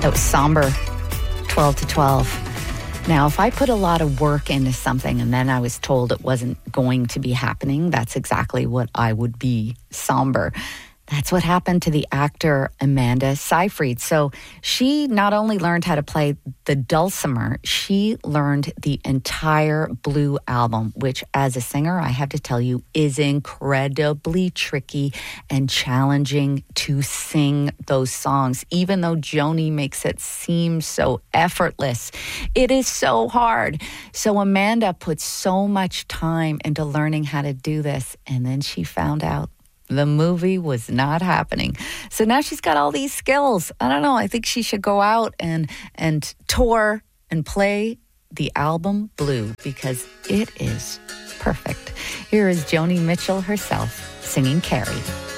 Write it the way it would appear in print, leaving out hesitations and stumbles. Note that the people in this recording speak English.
That was Somber, 12 to 12. Now, if I put a lot of work into something and then I was told it wasn't going to be happening, that's exactly what I would be, somber. That's what happened to the actor Amanda Seyfried. So she not only learned how to play the dulcimer, she learned the entire Blue album, which as a singer, I have to tell you, is incredibly tricky and challenging to sing those songs. Even though Joni makes it seem so effortless, it is so hard. So Amanda put so much time into learning how to do this, and then she found out the movie was not happening. So now she's got all these skills. I don't know. I think she should go out and tour and play the album Blue because it is perfect. Here is Joni Mitchell herself singing Carrie.